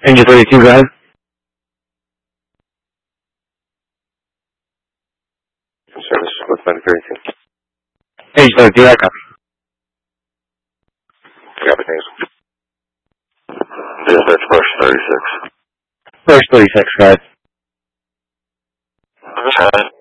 Angel 32, go ahead. Service with 32. Angel 32, I copy. Copy, thanks. Dispatch Brush 36. Brush 36, go ahead. Brush